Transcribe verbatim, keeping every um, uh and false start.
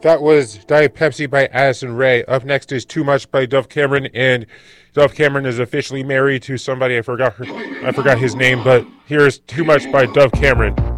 That was Diet Pepsi by Addison Rae. Up next is Too Much by Dove Cameron, and Dove Cameron is officially married to somebody. I forgot her, I forgot his name, but here's Too Much by Dove Cameron.